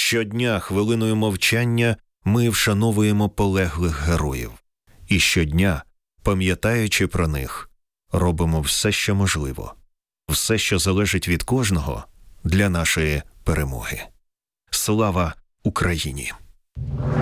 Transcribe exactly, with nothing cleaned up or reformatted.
Щодня хвилиною мовчання ми вшановуємо полеглих героїв. І щодня, пам'ятаючи про них, робимо все, що можливо, все, що залежить від кожного, для нашої перемоги. Слава Україні!